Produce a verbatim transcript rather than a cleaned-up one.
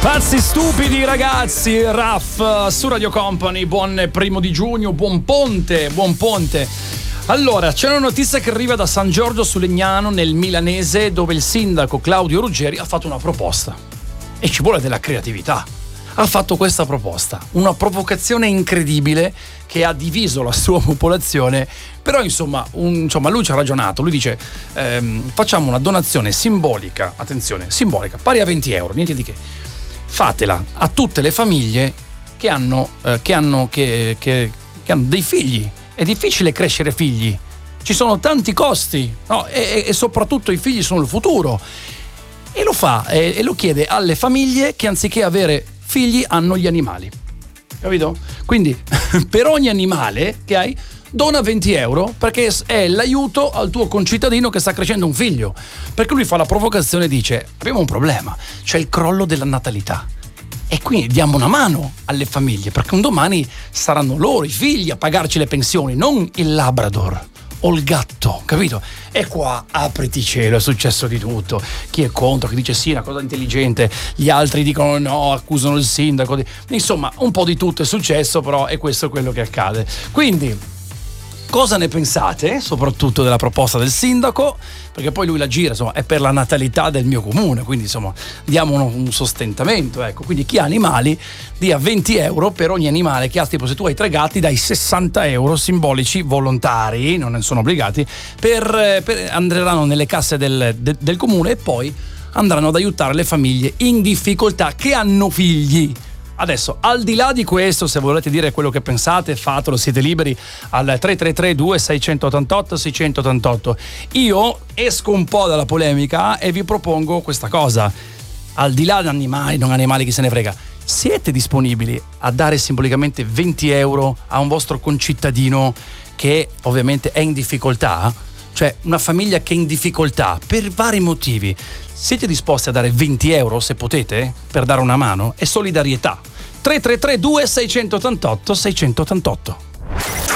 Pazzi stupidi ragazzi, Raff su Radio Company, buon primo di giugno, buon ponte, buon ponte. Allora, c'è una notizia che arriva da San Giorgio su Legnano nel milanese, dove il sindaco Claudio Ruggeri ha fatto una proposta e ci vuole della creatività. Ha fatto questa proposta, una provocazione incredibile che ha diviso la sua popolazione, però insomma, un, insomma lui ci ha ragionato, lui dice ehm, facciamo una donazione simbolica, attenzione, simbolica, pari a venti euro, niente di che, fatela a tutte le famiglie che hanno, eh, che hanno, che, che, che hanno dei figli. È difficile crescere figli, ci sono tanti costi, no? e, e soprattutto i figli sono il futuro, e lo fa e, e lo chiede alle famiglie che anziché avere figli hanno gli animali, capito? Quindi per ogni animale che hai dona venti euro, perché è l'aiuto al tuo concittadino che sta crescendo un figlio, perché lui fa la provocazione e dice abbiamo un problema, c'è il crollo della natalità e quindi diamo una mano alle famiglie, perché un domani saranno loro i figli a pagarci le pensioni, non il Labrador o il gatto, capito? E qua apriti cielo, è successo di tutto. Chi è contro, chi dice sì, una cosa intelligente, gli altri dicono no, accusano il sindaco. Insomma, un po' di tutto è successo, però è questo quello che accade. Quindi, cosa ne pensate, soprattutto della proposta del sindaco? Perché poi lui la gira, insomma, è per la natalità del mio comune, quindi insomma diamo un, un sostentamento, ecco. Quindi chi ha animali dia venti euro per ogni animale che ha, tipo se tu hai tre gatti dai sessanta euro simbolici volontari, non ne sono obbligati, per, per andranno nelle casse del, de, del comune e poi andranno ad aiutare le famiglie in difficoltà che hanno figli. Adesso, al di là di questo, se volete dire quello che pensate, fatelo, siete liberi al tre tre tre due sei otto otto sei otto otto. Io esco un po' dalla polemica e vi propongo questa cosa. Al di là di animali, non animali, chi se ne frega, siete disponibili a dare simbolicamente venti euro a un vostro concittadino che ovviamente è in difficoltà? Cioè una famiglia che è in difficoltà per vari motivi. Siete disposti a dare venti euro se potete per dare una mano? È solidarietà. tre tre tre due sei otto otto sei otto otto.